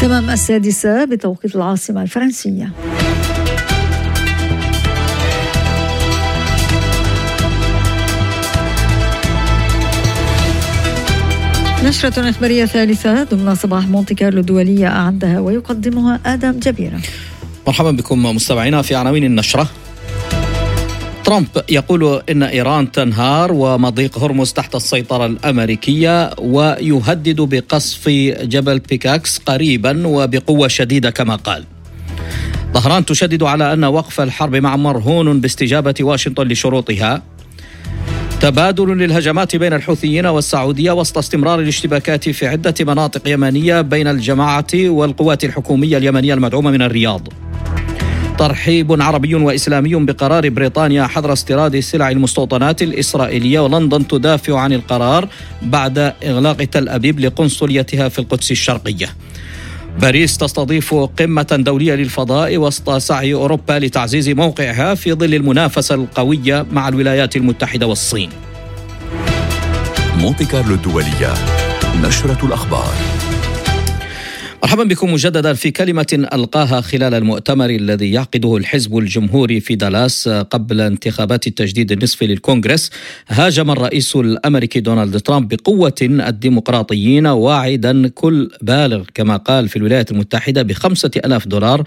تمام 6:00 بتوقيت العاصمة الفرنسية. نشرة إخبارية ثالثة ضمن صباح مونتي كارلو الدولية أعدها ويقدمها آدم جبيرة. مرحبا بكم مستمعينا. في عناوين النشرة: ترامب يقول إن إيران تنهار ومضيق هرمز تحت السيطرة الأمريكية، ويهدد بقصف جبل بيكاكس قريبا وبقوة شديدة كما قال. طهران تشدد على أن وقف الحرب مع مرهون باستجابة واشنطن لشروطها. تبادل للهجمات بين الحوثيين والسعودية وسط استمرار الاشتباكات في عدة مناطق يمنية بين الجماعة والقوات الحكومية اليمنية المدعومة من الرياض. ترحيب عربي وإسلامي بقرار بريطانيا حظر استيراد السلع المستوطنات الإسرائيلية، ولندن تدافع عن القرار بعد إغلاق تل أبيب لقنصليتها في القدس الشرقية. باريس تستضيف قمة دولية للفضاء وسط سعي أوروبا لتعزيز موقعها في ظل المنافسة القوية مع الولايات المتحدة والصين. مونتي كارلو الدولية، نشرة الأخبار. مرحبا بكم مجددا. في كلمة ألقاها خلال المؤتمر الذي يعقده الحزب الجمهوري في دالاس قبل انتخابات التجديد النصفي للكونغرس، هاجم الرئيس الأمريكي دونالد ترامب بقوة الديمقراطيين، واعدا كل بالغ كما قال في الولايات المتحدة $5,000،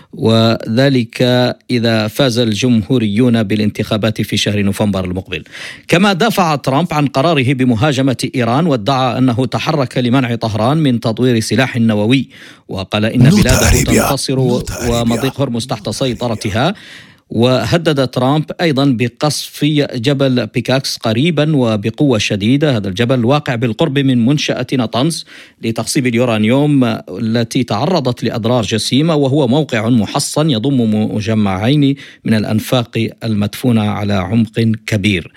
وذلك إذا فاز الجمهوريون بالانتخابات في شهر نوفمبر المقبل. كما دافع ترامب عن قراره بمهاجمة إيران، وادعى أنه تحرك لمنع طهران من تطوير سلاح نووي، وقال إن بلاده تنتصر ومضيق هرمز تحت سيطرتها. وهدد ترامب أيضا بقصف جبل بيكاكس قريبا وبقوة شديدة. هذا الجبل واقع بالقرب من منشأة نطنز لتخصيب اليورانيوم التي تعرضت لأضرار جسيمة، وهو موقع محصن يضم مجمعين من الأنفاق المدفونة على عمق كبير.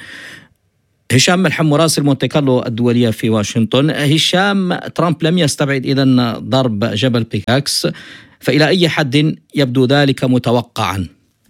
هشام ملحم مراسل مونتي كارلو الدولية في واشنطن. هشام، ترامب لم يستبعد إذن ضرب جبل بيكاكس، فإلى أي حد يبدو ذلك متوقعا؟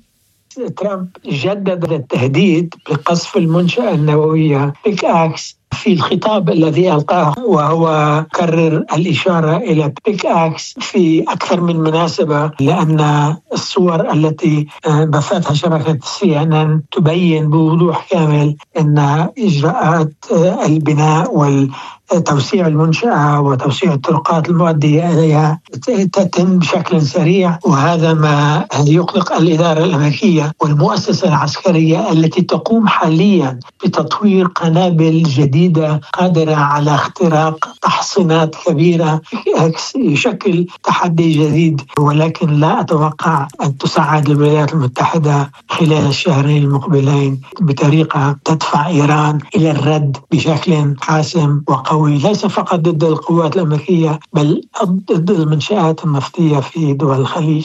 ترامب جدد التهديد بقصف المنشأة النووية بيكاكس في الخطاب الذي ألقاه، وهو كرر الإشارة إلى بيكاكس في أكثر من مناسبة، لأن الصور التي بثتها شبكة CNN تبين بوضوح كامل أن إجراءات البناء توسيع المنشأة وتوسيع الطرقات المؤدية إليها تتم بشكل سريع، وهذا ما يقلق الإدارة الأمريكية والمؤسسة العسكرية التي تقوم حاليا بتطوير قنابل جديدة قادرة على اختراق تحصينات كبيرة. يشكل تحدي جديد، ولكن لا أتوقع أن تساعد الولايات المتحدة خلال الشهرين المقبلين بطريقة تدفع إيران إلى الرد بشكل حاسم وقوي، ليس فقط ضد القوات الأمريكية بل ضد المنشآت النفطية في دول الخليج.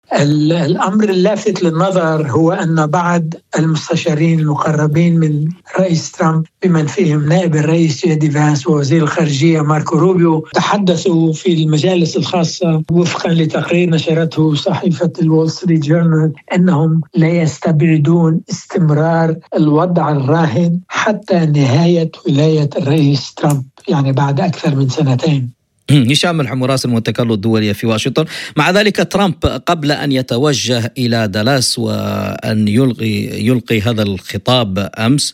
الأمر اللافت للنظر هو أن بعض المستشارين المقربين من رئيس ترامب بمن فيهم نائب الرئيس جي دي فانس ووزير الخارجية ماركو روبيو تحدثوا في المجالس الخاصة وفقا لتقرير نشرته صحيفة الوول ستريت جورنال أنهم لا يستبعدون استمرار الوضع الراهن حتى نهاية ولاية الرئيس ترامب، يعني بعد أكثر من سنتين. هشام ملحم مراسل مونتي كارلو الدولية في واشنطن. مع ذلك ترامب قبل أن يتوجه إلى دالاس وأن يلقي هذا الخطاب أمس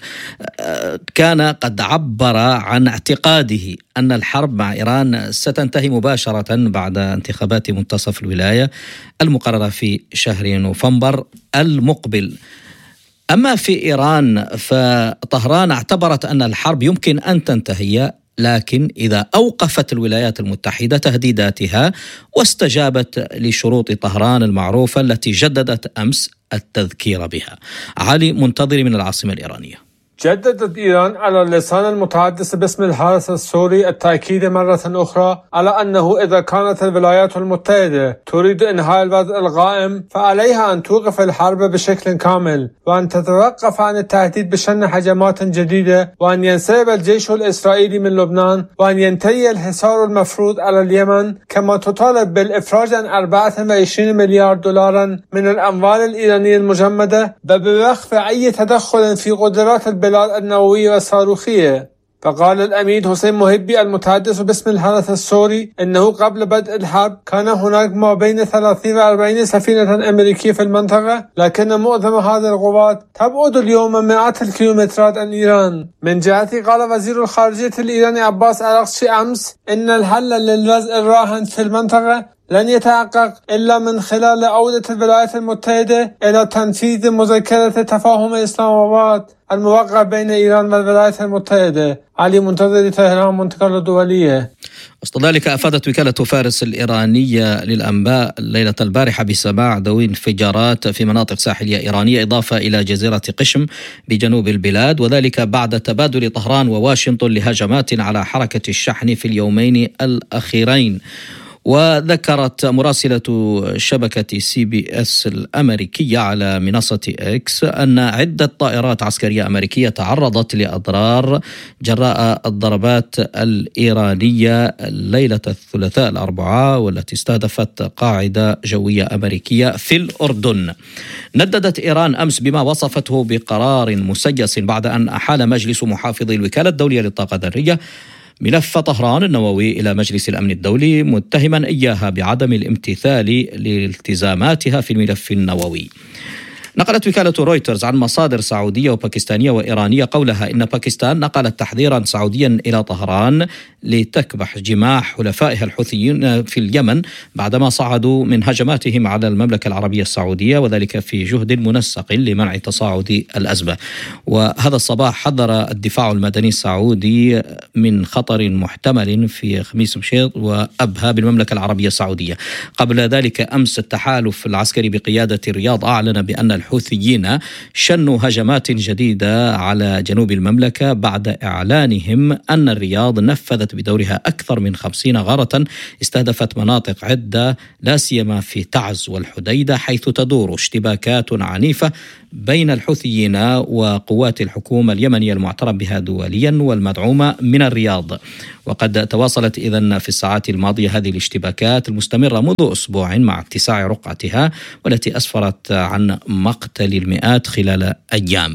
كان قد عبر عن اعتقاده أن الحرب مع إيران ستنتهي مباشرة بعد انتخابات منتصف الولاية المقررة في شهر نوفمبر المقبل. أما في إيران فطهران اعتبرت أن الحرب يمكن أن تنتهي، لكن إذا أوقفت الولايات المتحدة تهديداتها واستجابت لشروط طهران المعروفة التي جددت أمس التذكير بها. علي منتظري من العاصمة الإيرانية. جددت إيران على اللسان المتحدث باسم الحرس السوري التأكيد مرة أخرى على أنه إذا كانت الولايات المتحدة تريد إنهاء الوضع القائم فعليها أن توقف الحرب بشكل كامل، وأن تتوقف عن التهديد بشن هجمات جديدة، وأن ينسحب الجيش الإسرائيلي من لبنان، وأن ينتهي الحصار المفروض على اليمن، كما تطالب بالإفراج عن $24 مليار من الأموال الإيرانية المجمدة، وبوقف أي تدخل في قدرات البلاد النووية والصاروخية. فقال الأمين حسين محبي المتحدث باسم الحرس السوري إنه قبل بدء الحرب كان هناك ما بين 30 و 40 سفينة أمريكية في المنطقة، لكن معظم هذه القوات تبعد اليوم مئات الكيلومترات عن إيران. من جهته قال وزير الخارجية الإيراني عباس أراغچي أمس إن الحل للوضع الراهن في المنطقة لن يتحقق إلا من خلال عودة الولايات المتحدة إلى تنفيذ مذكرة تفاهم إسلام آباد الموقع بين إيران والولايات المتحدة. علي منتظر، طهران، مونتي كارلو الدولية. وسط ذلك أفادت وكالة فارس الإيرانية للأنباء ليلة البارحة بسماع ذوي انفجارات في مناطق ساحلية إيرانية إضافة إلى جزيرة قشم بجنوب البلاد، وذلك بعد تبادل طهران وواشنطن لهجمات على حركة الشحن في اليومين الأخيرين. وذكرت مراسلة شبكة CBS الأمريكية على منصة إكس أن عدة طائرات عسكرية أمريكية تعرضت لأضرار جراء الضربات الإيرانية ليلة الثلاثاء الأربعاء والتي استهدفت قاعدة جوية أمريكية في الأردن. نددت إيران أمس بما وصفته بقرار مسيس بعد أن أحال مجلس محافظي الوكالة الدولية للطاقة الذرية ملف طهران النووي إلى مجلس الأمن الدولي، متهما إياها بعدم الامتثال لالتزاماتها في الملف النووي. نقلت وكالة رويترز عن مصادر سعودية وباكستانية وإيرانية قولها إن باكستان نقلت تحذيرا سعوديا إلى طهران لتكبح جماح حلفائها الحوثيين في اليمن بعدما صعدوا من هجماتهم على المملكة العربية السعودية، وذلك في جهد منسق لمنع تصاعد الأزمة. وهذا الصباح حذر الدفاع المدني السعودي من خطر محتمل في خميس مشيط وأبها بالمملكة العربية السعودية. قبل ذلك أمس التحالف العسكري بقيادة الرياض أعلن بأن الحوثيين شنوا هجمات جديدة على جنوب المملكة بعد إعلانهم أن الرياض نفذت بدورها أكثر من 50 غارة استهدفت مناطق عدة لا سيما في تعز والحديدة، حيث تدور اشتباكات عنيفة بين الحوثيين وقوات الحكومة اليمنية المعترف بها دوليا والمدعومة من الرياض. وقد تواصلت إذن في الساعات الماضية هذه الاشتباكات المستمرة منذ أسبوع مع اتساع رقعتها والتي أسفرت عن مقتل المئات خلال أيام.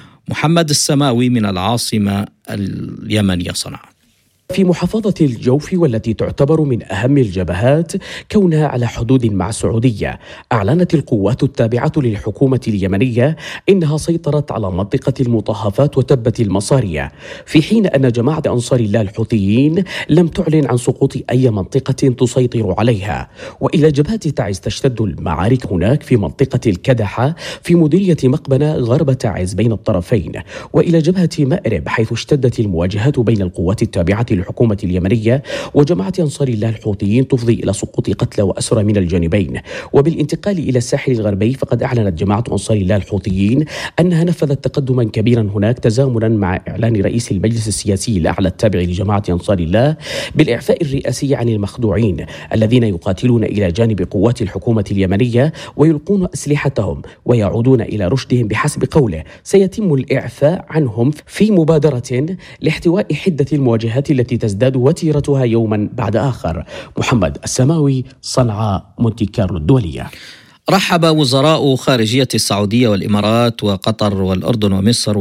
محمد السماوي من العاصمة اليمنية صنعاء. في محافظة الجوف والتي تعتبر من أهم الجبهات كونها على حدود مع السعودية، أعلنت القوات التابعة للحكومة اليمنية إنها سيطرت على منطقة المطهفات وتبت المصارية، في حين أن جماعة أنصار الله الحوثيين لم تعلن عن سقوط أي منطقة تسيطر عليها. وإلى جبهة تعز تشتد المعارك هناك في منطقة الكدحة في مديرية مقبنة غرب تعز بين الطرفين، وإلى جبهة مأرب حيث اشتدت المواجهات بين القوات التابعة الحكومة اليمنية وجماعة أنصار الله الحوثيين تفضي إلى سقوط قتلى وأسرى من الجانبين. وبالانتقال إلى الساحل الغربي فقد أعلنت جماعة أنصار الله الحوثيين أنها نفذت تقدما كبيرا هناك تزامنا مع إعلان رئيس المجلس السياسي الأعلى التابع لجماعة أنصار الله بالإعفاء الرئاسي عن المخدوعين الذين يقاتلون إلى جانب قوات الحكومة اليمنية ويلقون أسلحتهم ويعودون إلى رشدهم. بحسب قوله سيتم الإعفاء عنهم في مبادرة لاحتواء حدة المواجهات التي تزداد وتيرتها يوما بعد آخر. محمد السماوي، صنعاء، مونتي كارلو الدولية. رحب وزراء خارجية السعودية والإمارات وقطر والأردن ومصر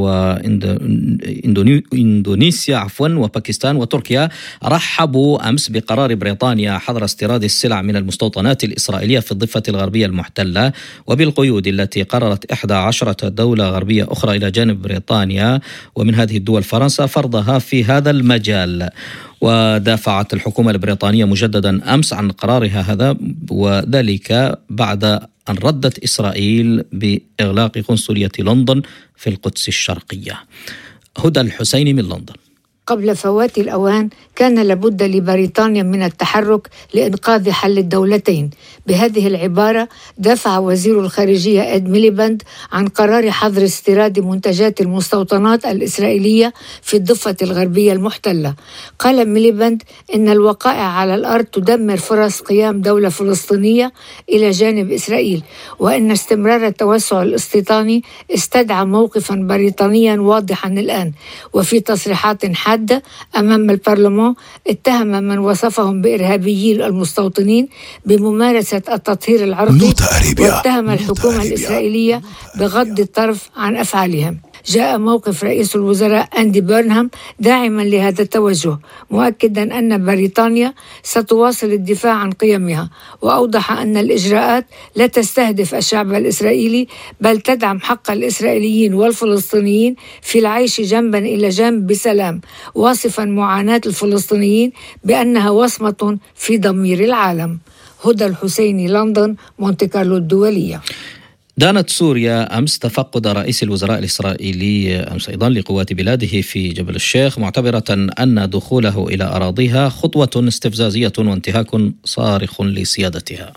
وإندونيسيا وباكستان وتركيا رحبوا أمس بقرار بريطانيا حظر استيراد السلع من المستوطنات الإسرائيلية في الضفة الغربية المحتلة، وبالقيود التي قررت 11 دولة غربية أخرى إلى جانب بريطانيا، ومن هذه الدول فرنسا فرضها في هذا المجال. ودافعت الحكومة البريطانية مجددا أمس عن قرارها هذا، وذلك بعد أن ردت إسرائيل بإغلاق قنصلية لندن في القدس الشرقية. هدى الحسيني من لندن. قبل فوات الأوان كان لابد لبريطانيا من التحرك لإنقاذ حل الدولتين. بهذه العبارة دافع وزير الخارجية إد ميليباند عن قرار حظر استيراد منتجات المستوطنات الإسرائيلية في الضفة الغربية المحتلة. قال ميليباند إن الوقائع على الأرض تدمر فرص قيام دولة فلسطينية إلى جانب إسرائيل، وإن استمرار التوسع الاستيطاني استدعى موقفا بريطانيا واضحا الآن. وفي تصريحات حادة أمام البرلمان اتهم من وصفهم بإرهابيي المستوطنين بممارسة التطهير العرقي، واتهم الحكومة الإسرائيلية بغض الطرف عن أفعالهم. جاء موقف رئيس الوزراء أندي بيرنهام داعما لهذا التوجه، مؤكدا أن بريطانيا ستواصل الدفاع عن قيمها، وأوضح أن الإجراءات لا تستهدف الشعب الإسرائيلي بل تدعم حق الإسرائيليين والفلسطينيين في العيش جنبا إلى جنب بسلام، واصفا معاناة الفلسطينيين بأنها وصمة في ضمير العالم. هدى الحسيني، لندن، مونتي كارلو الدولية. دانت سوريا أمس تفقد رئيس الوزراء الإسرائيلي أمس أيضا لقوات بلاده في جبل الشيخ، معتبرة أن دخوله إلى أراضيها خطوة استفزازية وانتهاك صارخ لسيادتها.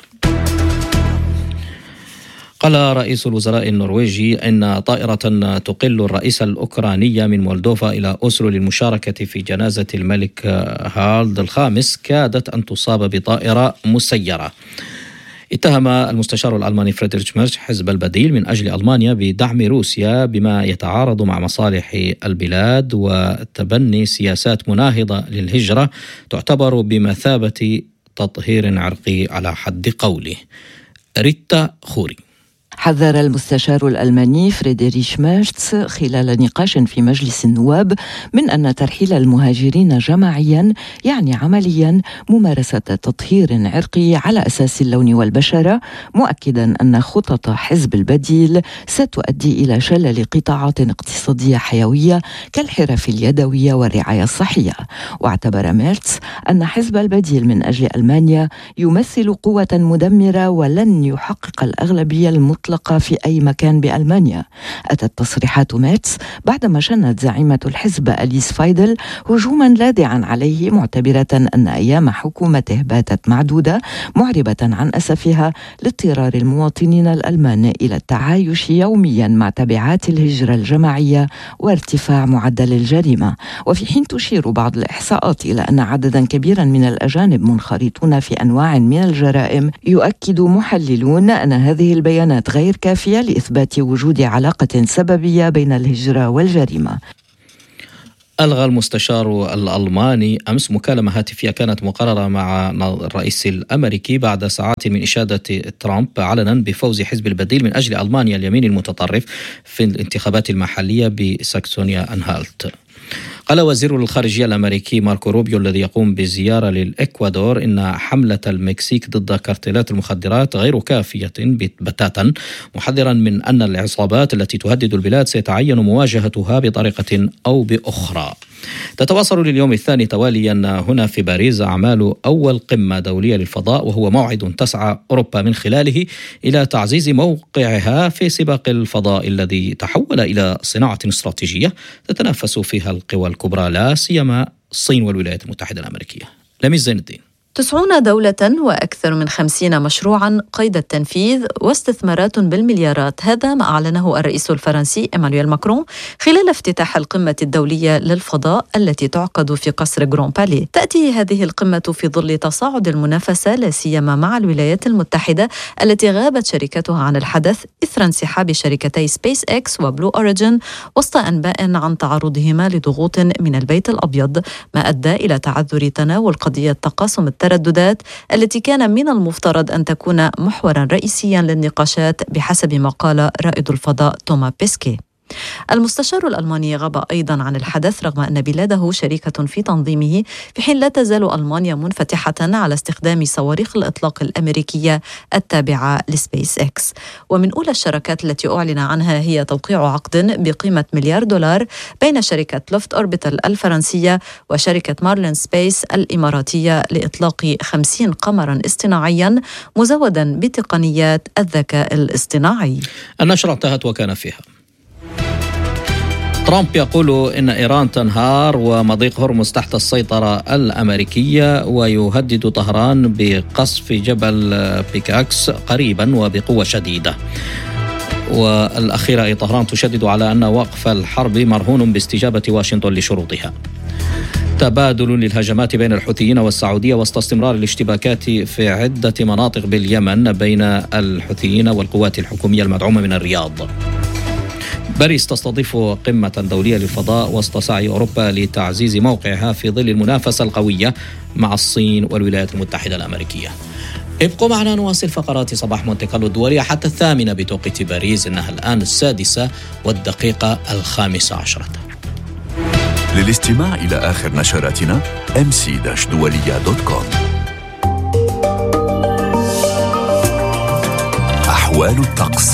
قال رئيس الوزراء النرويجي إن طائرة تقل الرئيس الأوكراني من مولدوفا إلى أوسلو للمشاركة في جنازة الملك هارلد الخامس كادت أن تصاب بطائرة مسيرة. اتهم المستشار الألماني فريدريش ميرش حزب البديل من أجل ألمانيا بدعم روسيا بما يتعارض مع مصالح البلاد وتبني سياسات مناهضة للهجرة تعتبر بمثابة تطهير عرقي على حد قوله. ريتا خوري. حذر المستشار الألماني فريدريش ميرتس خلال نقاش في مجلس النواب من أن ترحيل المهاجرين جماعيا يعني عمليا ممارسة تطهير عرقي على أساس اللون والبشرة، مؤكدا أن خطط حزب البديل ستؤدي إلى شلل قطاعات اقتصادية حيوية كالحرف اليدوية والرعاية الصحية. واعتبر ميرتس أن حزب البديل من أجل ألمانيا يمثل قوة مدمرة ولن يحقق الأغلبية المطلقة في أي مكان بألمانيا. أتت تصريحات ميرتس بعدما شنت زعيمة الحزب أليس فايدل هجوما لاذعا عليه، معتبرة أن أيام حكومته باتت معدودة، معربة عن أسفها لاضطرار المواطنين الألمان إلى التعايش يوميا مع تبعات الهجرة الجماعية وارتفاع معدل الجريمة. وفي حين تشير بعض الإحصاءات إلى أن عددا كبيرا من الأجانب منخرطون في أنواع من الجرائم، يؤكد محللون أن هذه البيانات غير كافية لإثبات وجود علاقة سببية بين الهجرة والجريمة. ألغى المستشار الألماني أمس مكالمة هاتفية كانت مقررة مع الرئيس الأمريكي بعد ساعات من إشادة ترامب علنا بفوز حزب البديل من أجل ألمانيا اليمين المتطرف في الانتخابات المحلية بساكسونيا أنهالت. قال وزير الخارجية الأمريكي ماركو روبيو الذي يقوم بزيارة للإكوادور إن حملة المكسيك ضد كارتيلات المخدرات غير كافية بتاتا، محذرا من أن العصابات التي تهدد البلاد سيتعين مواجهتها بطريقة أو بأخرى. تتواصل لليوم الثاني تواليا هنا في باريس أعمال أول قمة دولية للفضاء، وهو موعد تسعى أوروبا من خلاله إلى تعزيز موقعها في سباق الفضاء الذي تحول إلى صناعة استراتيجية تتنافس فيها القوى الكبرى لا سيما الصين والولايات المتحدة الأمريكية. لميس زين الدين. 90 دولة وأكثر من 50 مشروعا قيد التنفيذ واستثمارات بالمليارات، هذا ما أعلنه الرئيس الفرنسي إيمانويل ماكرون خلال افتتاح القمة الدولية للفضاء التي تعقد في قصر غران بالي. تأتي هذه القمة في ظل تصاعد المنافسة لا سيما مع الولايات المتحدة التي غابت شركتها عن الحدث إثر انسحاب شركتي سبيس إكس وبلو أوريجين وسط أنباء عن تعرضهما لضغوط من البيت الأبيض، ما أدى إلى تعذر تناول قضية تقاسم الترددات التي كان من المفترض أن تكون محورا رئيسيا للنقاشات بحسب ما قال رائد الفضاء توما بيسكي. المستشار الألماني غاب أيضا عن الحدث رغم أن بلاده شريكة في تنظيمه، في حين لا تزال ألمانيا منفتحة على استخدام صواريخ الإطلاق الأمريكية التابعة لسبيس إكس. ومن أولى الشراكات التي أعلن عنها هي توقيع عقد بقيمة $1,000,000,000 بين شركة لوفت أوربيتال الفرنسية وشركة مارلين سبيس الإماراتية لإطلاق 50 قمرا اصطناعيا مزودا بتقنيات الذكاء الاصطناعي. النشرة انتهت وكان فيها. ترامب يقول إن إيران تنهار ومضيق هرمز تحت السيطرة الأمريكية، ويهدد طهران بقصف جبل بيكاكس قريبا وبقوة شديدة. والأخيرة طهران تشدد على أن وقف الحرب مرهون باستجابة واشنطن لشروطها. تبادل للهجمات بين الحوثيين والسعودية وسط استمرار الاشتباكات في عدة مناطق باليمن بين الحوثيين والقوات الحكومية المدعومة من الرياض. باريس تستضيف قمة دولية للفضاء وسط سعي أوروبا لتعزيز موقعها في ظل المنافسة القوية مع الصين والولايات المتحدة الأمريكية. ابقوا معنا نواصل فقرات صباح مونتي كارلو الدولية حتى 8 بتوقيت باريس. إنها الآن 6:15. للاستماع إلى آخر نشراتنا mc-dualia.com. أحوال الطقس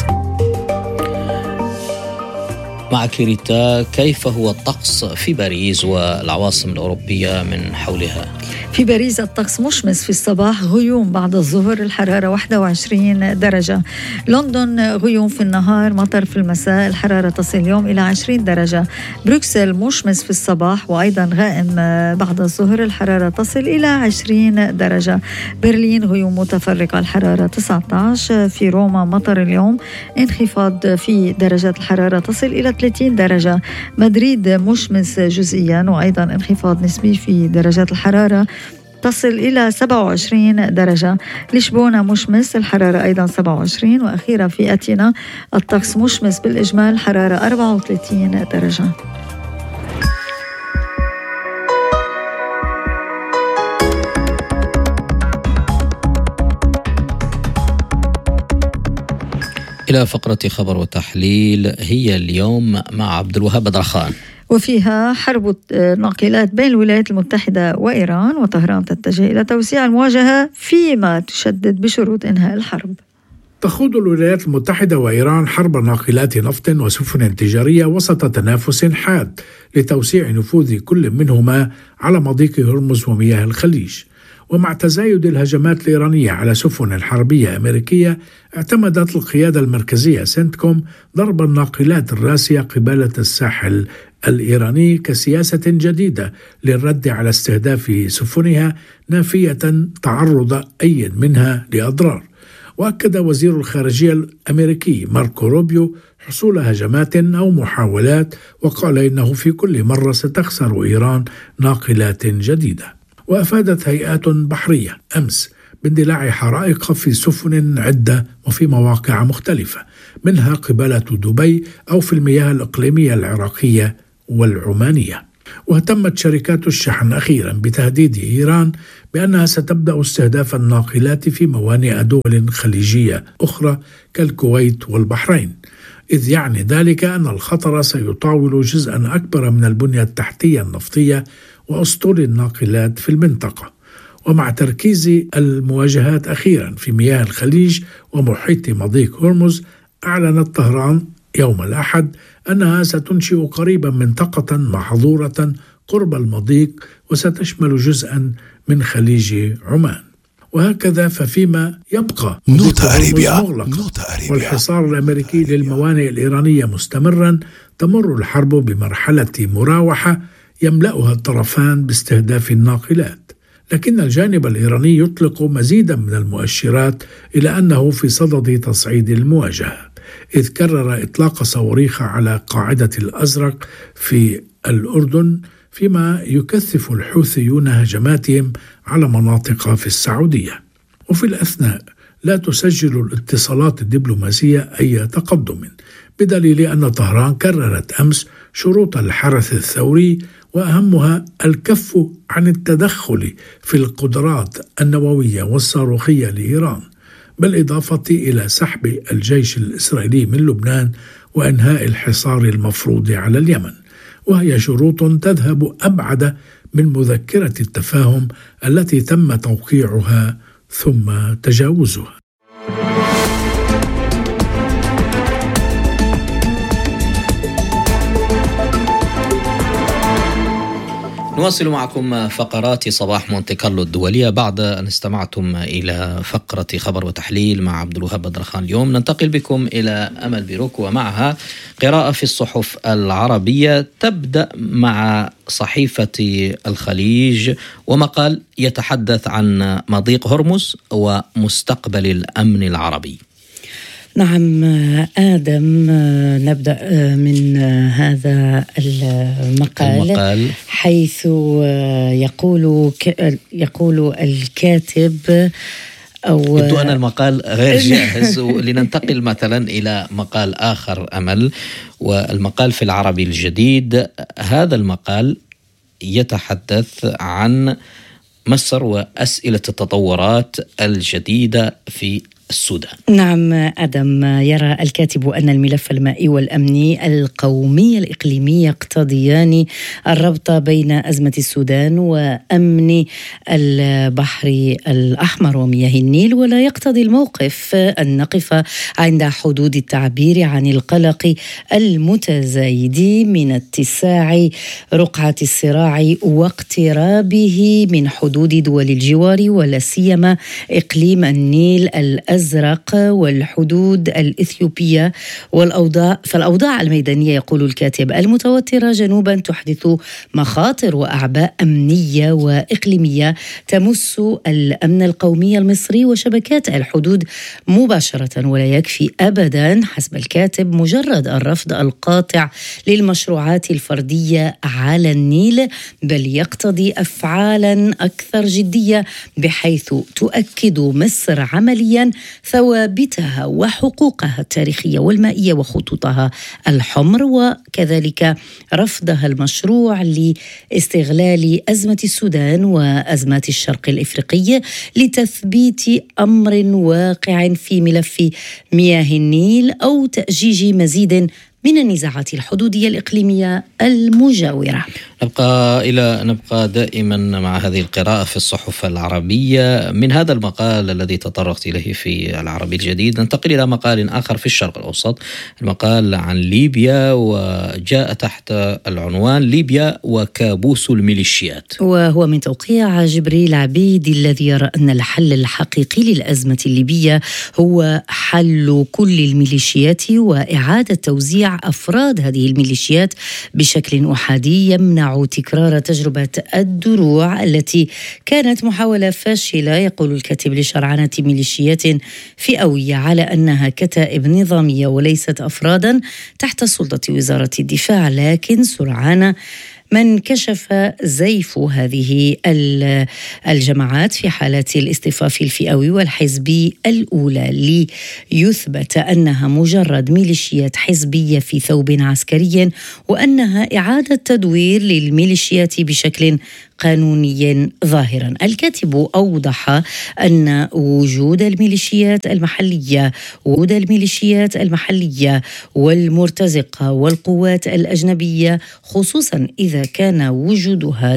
مع كيريتا. كيف هو الطقس في باريس والعواصم الأوروبية من حولها؟ في باريس الطقس مشمس في الصباح، غيوم بعد الظهر، الحرارة 21 درجة. لندن غيوم في النهار، مطر في المساء، الحرارة تصل اليوم إلى 20 درجة. بروكسل مشمس في الصباح وأيضا غائم بعد الظهر، الحرارة تصل إلى 20 درجة. برلين غيوم متفرقة، الحرارة 19. في روما مطر اليوم، انخفاض في درجات الحرارة تصل إلى 30 درجة. مدريد مشمس جزئيا وأيضا انخفاض نسبي في درجات الحرارة تصل إلى 27 درجة. لشبونة مشمس، الحرارة أيضا 27. وأخيرا في أتينا الطقس مشمس بالإجمال، الحرارة 34 درجة. إلى فقرة خبر وتحليل، هي اليوم مع عبد الوهاب بدرخان، وفيها حرب ناقلات بين الولايات المتحدة وإيران، وطهران تتجه إلى توسيع المواجهة فيما تشدد بشروط إنهاء الحرب. تخوض الولايات المتحدة وإيران حرب ناقلات نفط وسفن تجارية وسط تنافس حاد لتوسيع نفوذ كل منهما على مضيق هرمز ومياه الخليج. ومع تزايد الهجمات الإيرانية على سفن حربية أمريكية، اعتمدت القيادة المركزية سنتكوم ضرب الناقلات الراسية قبالة الساحل الإيراني كسياسة جديدة للرد على استهداف سفنها، نافية تعرض أي منها لأضرار. وأكد وزير الخارجية الأمريكي ماركو روبيو حصول هجمات أو محاولات، وقال إنه في كل مرة ستخسر إيران ناقلات جديدة. وأفادت هيئات بحرية أمس باندلاع حرائق في سفن عدة وفي مواقع مختلفة، منها قبالة دبي أو في المياه الإقليمية العراقية والعمانية. واهتمت شركات الشحن أخيرا بتهديد إيران بأنها ستبدأ استهداف الناقلات في موانئ دول خليجية أخرى كالكويت والبحرين، إذ يعني ذلك أن الخطر سيطاول جزءا أكبر من البنية التحتية النفطية وأسطول الناقلات في المنطقة. ومع تركيز المواجهات أخيرا في مياه الخليج ومحيط مضيق هرمز، أعلنت طهران يوم الأحد أنها ستنشئ قريبا منطقة محظورة قرب المضيق وستشمل جزءا من خليج عمان. وهكذا ففيما يبقى مغلقا والحصار الأمريكي للموانئ الإيرانية مستمرا، تمر الحرب بمرحلة مراوحة يملأها الطرفان باستهداف الناقلات. لكن الجانب الإيراني يطلق مزيدا من المؤشرات إلى أنه في صدد تصعيد المواجهة، إذ كرر إطلاق صواريخ على قاعدة الأزرق في الأردن، فيما يكثف الحوثيون هجماتهم على مناطق في السعودية. وفي الأثناء لا تسجل الاتصالات الدبلوماسية أي تقدم، بدليل أن طهران كررت أمس شروط الحرث الثوري، وأهمها الكف عن التدخل في القدرات النووية والصاروخية لإيران، بالإضافة إلى سحب الجيش الإسرائيلي من لبنان وإنهاء الحصار المفروض على اليمن، وهي شروط تذهب أبعد من مذكرة التفاهم التي تم توقيعها ثم تجاوزها. نواصل معكم فقرات صباح مونتي كارلو الدولية. بعد أن استمعتم إلى فقرة خبر وتحليل مع عبد الوهاب بدرخان، اليوم ننتقل بكم إلى أمل بيروك ومعها قراءة في الصحف العربية، تبدأ مع صحيفة الخليج ومقال يتحدث عن مضيق هرمز ومستقبل الأمن العربي. نعم آدم، نبدأ من هذا المقال حيث يقول الكاتب يبدو أن المقال غير جاهز لننتقل مثلا إلى مقال آخر أمل، والمقال في العربي الجديد. هذا المقال يتحدث عن مصر وأسئلة التطورات الجديدة في السودان. نعم آدم، يرى الكاتب أن الملف المائي والأمني القومي الإقليمي يقتضيان الربط بين أزمة السودان وأمن البحر الأحمر ومياه النيل، ولا يقتضي الموقف أن نقف عند حدود التعبير عن القلق المتزايد من اتساع رقعة الصراع واقترابه من حدود دول الجوار، ولا سيما إقليم النيل الأزرق والحدود الإثيوبية. فالأوضاع الميدانية، يقول الكاتب، المتوترة جنوبا تحدث مخاطر وأعباء أمنية وإقليمية تمس الأمن القومي المصري وشبكات الحدود مباشرة، ولا يكفي أبدا حسب الكاتب مجرد الرفض القاطع للمشروعات الفردية على النيل، بل يقتضي أفعالا أكثر جدية بحيث تؤكد مصر عمليا ثوابتها وحقوقها التاريخية والمائية وخطوطها الحمر، وكذلك رفضها المشروع لاستغلال أزمة السودان وأزمات الشرق الإفريقي لتثبيت أمر واقع في ملف مياه النيل أو تأجيج مزيد من النزاعات الحدودية الإقليمية المجاورة. نبقى دائما مع هذه القراءة في الصحف العربية. من هذا المقال الذي تطرقت إليه في العربي الجديد ننتقل إلى مقال آخر في الشرق الأوسط، المقال عن ليبيا، وجاء تحت العنوان ليبيا وكابوس الميليشيات، وهو من توقيع جبريل عبيد الذي يرى أن الحل الحقيقي للأزمة الليبية هو حل كل الميليشيات وإعادة توزيع أفراد هذه الميليشيات بشكل أحادي يمنع تكرار تجربة الدروع التي كانت محاولة فاشلة، يقول الكاتب، لشرعنة ميليشيات فئوية على أنها كتائب نظامية وليست أفرادا تحت سلطة وزارة الدفاع، لكن سرعان من كشف زيف هذه الجماعات في حالات الاصطفاف الفئوي والحزبي الأولى ليثبت أنها مجرد ميليشيات حزبية في ثوب عسكري، وأنها إعادة تدوير للميليشيات بشكل قانوني ظاهرا. الكاتب أوضح أن وجود الميليشيات المحلية والمرتزقة والقوات الأجنبية، خصوصا إذا كان وجودها